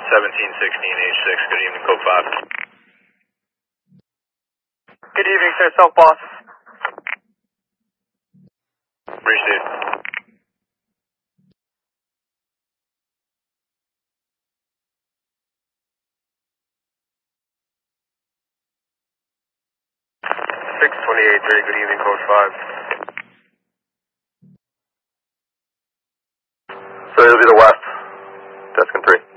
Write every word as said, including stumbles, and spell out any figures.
seventeen sixteen H six, good evening, code five. Good evening, sir, South Boss. Appreciate it. six twenty-eight three, good evening, code five. So it'll be the west, Tuscan three.